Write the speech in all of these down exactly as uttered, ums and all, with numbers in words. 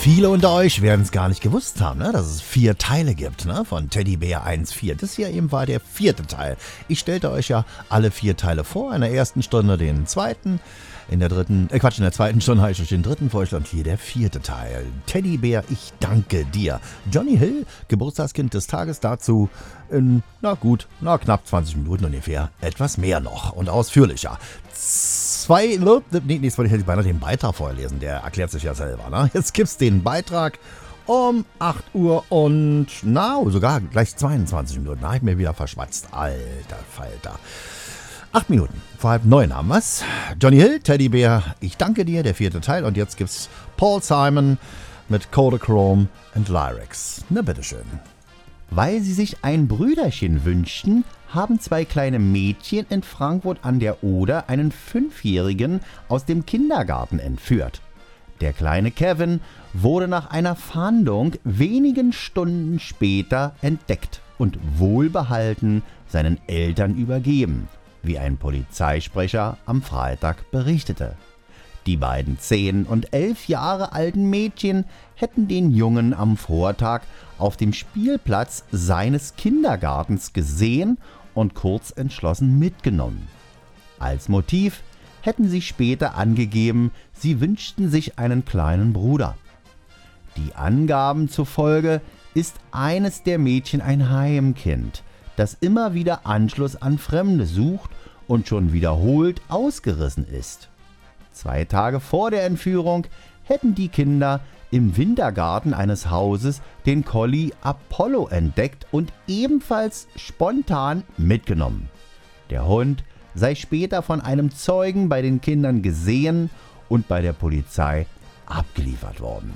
Viele unter euch werden es gar nicht gewusst haben, ne, dass es vier Teile gibt, ne, von Teddybär eins bis vier. Das hier eben war der vierte Teil. Ich stellte euch ja alle vier Teile vor. In der ersten Stunde den zweiten, in der dritten, äh Quatsch, in der zweiten Stunde habe ich euch den dritten vorgestellt. Hier der vierte Teil. Teddybär, ich danke dir. Johnny Hill, Geburtstagskind des Tages, dazu in, na gut, na knapp zwanzig Minuten ungefähr. Etwas mehr noch und ausführlicher. Zwei, nee, jetzt wollte ich beinahe den Beitrag vorlesen, der erklärt sich ja selber, ne? Jetzt gibt's den Beitrag um acht Uhr und, na, sogar gleich zweiundzwanzig Minuten. Da habe ich mir wieder verschwatzt. Alter Falter. Acht Minuten, vor halb neun haben wir's. Johnny Hill, Teddybär, ich danke dir, der vierte Teil. Und jetzt gibt's Paul Simon mit Kodachrome and Lyrics. Na, bitteschön. Weil sie sich ein Brüderchen wünschten, haben zwei kleine Mädchen in Frankfurt an der Oder einen Fünfjährigen aus dem Kindergarten entführt. Der kleine Kevin wurde nach einer Fahndung wenigen Stunden später entdeckt und wohlbehalten seinen Eltern übergeben, wie ein Polizeisprecher am Freitag berichtete. Die beiden zehn und elf Jahre alten Mädchen hätten den Jungen am Vortag auf dem Spielplatz seines Kindergartens gesehen und kurz entschlossen mitgenommen. Als Motiv hätten sie später angegeben, sie wünschten sich einen kleinen Bruder. Die Angaben zufolge ist eines der Mädchen ein Heimkind, das immer wieder Anschluss an Fremde sucht und schon wiederholt ausgerissen ist. Zwei Tage vor der Entführung hätten die Kinder im Wintergarten eines Hauses den Collie Apollo entdeckt und ebenfalls spontan mitgenommen. Der Hund sei später von einem Zeugen bei den Kindern gesehen und bei der Polizei abgeliefert worden.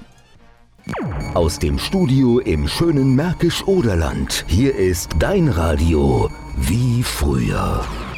Aus dem Studio im schönen Märkisch-Oderland. Hier ist dein Radio wie früher.